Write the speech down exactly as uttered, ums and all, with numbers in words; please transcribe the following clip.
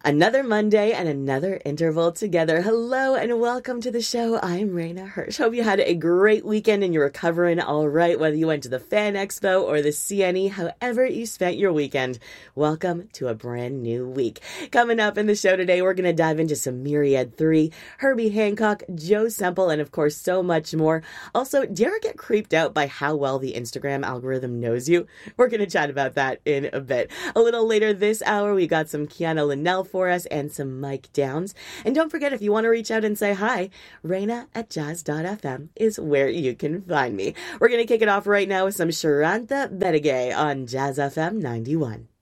Another Monday and another interval together. Hello and welcome to the show. I'm Raina Hirsch. Hope you had a great weekend and you're recovering all right, whether you went to the Fan Expo or the C N E, however you spent your weekend. Welcome to a brand new week. Coming up in the show today, we're going to dive into some Myriad three, Herbie Hancock, Joe Semple, and of course, so much more. Also, do you ever get creeped out by how well the Instagram algorithm knows you? We're going to chat about that in a bit. A little later this hour, we got some Kiana Linnell for us and some Mike Downs. And don't forget, if you want to reach out and say hi, Raina at jazz dot f m is where you can find me. We're going to kick it off right now with some Sharanta Bettigay on Jazz F M ninety-one.